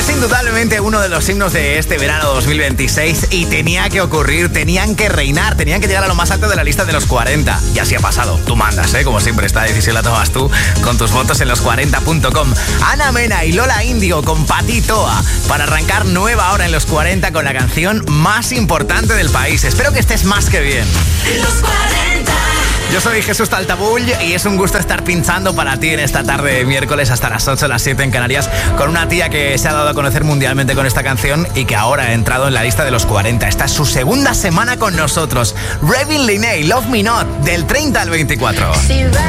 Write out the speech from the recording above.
Es indudablemente uno de los himnos de este verano 2026 y tenía que ocurrir, tenían que reinar, tenían que llegar a lo más alto de la lista de los 40. Y así ha pasado. Tú mandas, como siempre, esta decisión la tomas tú con tus votos en los40.com. Ana Mena y Lola Índigo con Pati Toa para arrancar nueva hora en los 40 con la canción más importante del país. Espero que estés más que bien. Los 40. Yo soy Jesús Taltabull y es un gusto estar pinchando para ti en esta tarde de miércoles hasta las 8, las 7 en Canarias, con una tía que se ha dado a conocer mundialmente con esta canción y que ahora ha entrado en la lista de los 40. Esta es su segunda semana con nosotros. Ravin Linney, Love Me Not, del 30 al 24.